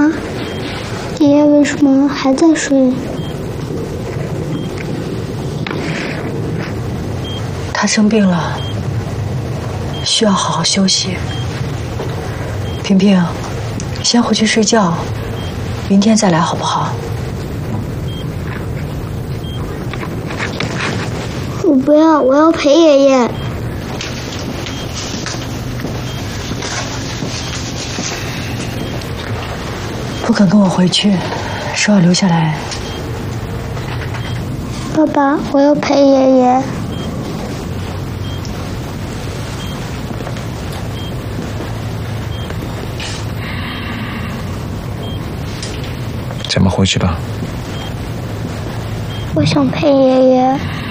妈，爷爷为什么还在睡？ 他生病了，需要好好休息。萍萍，先回去睡觉，明天再来好不好？ 我不要，我要陪爷爷。 不肯跟我回去，说要留下来。 爸爸，我要陪爷爷。 咱们回去吧。 我想陪爷爷。